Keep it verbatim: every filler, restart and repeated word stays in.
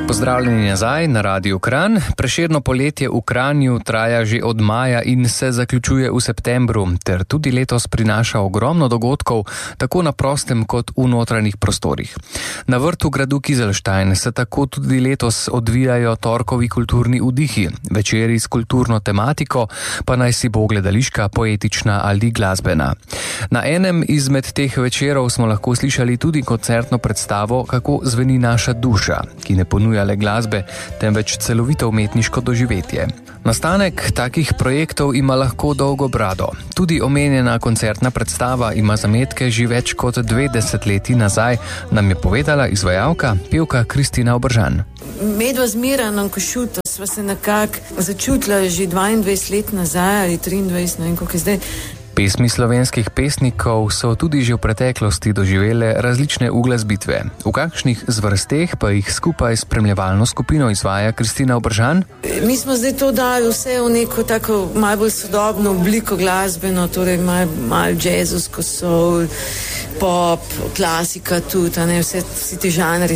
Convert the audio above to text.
Pozdravljeni nazaj na Radiu Kranj. Prešerno poletje v Kranju traja že od maja in se zaključuje v septembru, ter tudi letos prinaša ogromno dogodkov, tako na prostem kot v notranjih prostorih. Na vrtu gradu Kizlštajn se tako tudi letos odvijajo torkovi kulturni vdihi, večeri s kulturno tematiko, pa naj si bo gledališka, poetična ali glasbena. Na enem izmed teh večerov smo lahko slišali tudi koncertno predstavo Kako zveni naša duša, ki ne ponuja le glasbe, temveč celovito umetniško doživetje. Nastanek takih projektov ima lahko dolgo brado. Tudi omenjena koncertna predstava ima zametke že več kot dve desetletji nazaj, nam je povedala izvajalka, pevka Kristina Obržan. Medva z Miranom Košuto sva se nekako začutila že dvaindvajset let nazaj ali triindvajset, ne vem koliko je zdaj. Pesmi slovenskih pesnikov so tudi že v preteklosti doživele različne uglasbitve. V kakšnih zvrsteh pa jih skupaj s spremljevalno skupino izvaja Kristina Obržan? Mi smo zdaj to dali vse v neko tako malo bolj sodobno obliko glasbeno, torej malo mal jazzovsko, soul, pop, klasika tudi, a ne, vse, vsi ti žanri